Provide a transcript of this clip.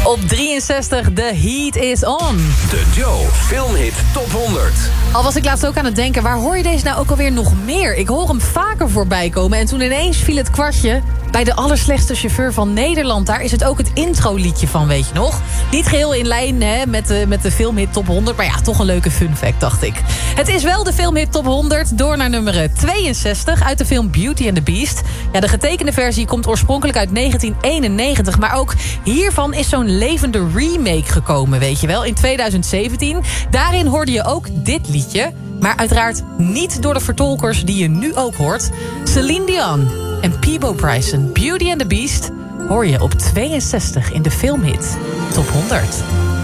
Op 63, The Heat is on. De Joe Filmhit Top 100. Al was ik laatst ook aan het denken, waar hoor je deze nou ook alweer nog meer? Ik hoor hem vaker voorbij komen en toen ineens viel het kwartje. Bij de allerslechtste chauffeur van Nederland, daar is het ook het introliedje van, weet je nog? Niet geheel in lijn met de filmhit Top 100, maar ja, toch een leuke fun fact, dacht ik. Het is wel de filmhit Top 100, door naar nummer 62 uit de film Beauty and the Beast. Ja, de getekende versie komt oorspronkelijk uit 1991, maar ook hiervan is zo'n levende remake gekomen, weet je wel, in 2017. Daarin hoorde je ook dit liedje, maar uiteraard niet door de vertolkers die je nu ook hoort. Celine Dion en Peabo Bryson, Beauty and the Beast, hoor je op 62 in de filmhit Top 100.